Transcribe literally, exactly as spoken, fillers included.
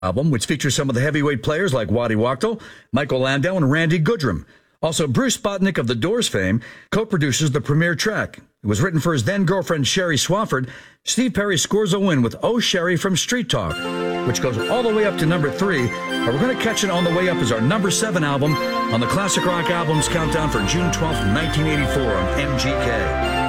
album, which features some of the heavyweight players like Waddy Wachtel, Michael Landau, and Randy Goodrum. Also, Bruce Spotnick of The Doors fame co-produces the premiere track. It was written for his then-girlfriend Sherry Swafford. Steve Perry scores a win with Oh Sherry from Street Talk, which goes all the way up to number three. And we're going to catch it on the way up as our number seven album on the Classic Rock Albums Countdown for June twelfth, nineteen eighty-four on M G K.